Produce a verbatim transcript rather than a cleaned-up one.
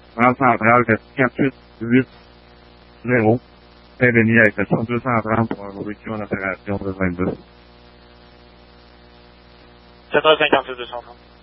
Rame centrale quatre-huit huit zéro. Saint-Denis avec le deux cent trente pour un barbecue en opération de vingt-deux. sept heures cinquante-six deux cent trente.